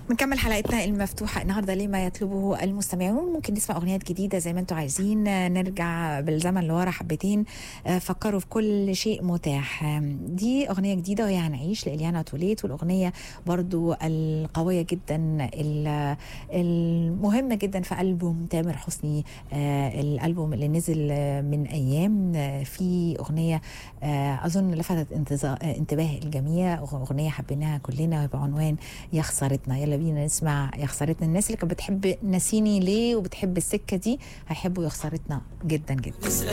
نكمل حلقتنا المفتوحة النهاردة لما يطلبه المستمعون. ممكن نسمع أغنيات جديدة زي ما انتوا عايزين، نرجع بالزمن لورا حبتين، فكروا في كل شيء متاح. دي أغنية جديدة وهي هنعيش لإليانا توليت، والأغنية برضو القوية جدا المهمة جدا في ألبوم تامر حسني، الألبوم اللي نزل من أيام. في أغنية أظن لفتت انتباه الجميع، أغنية حبيناها كلنا بعنوان يا خسارتنا. يلا بينا نسمع يا خسارتنا. الناس اللي كانت بتحب نسيني ليه وبتحب السكة دي هيحبوا يا خسارتنا جدا جدا.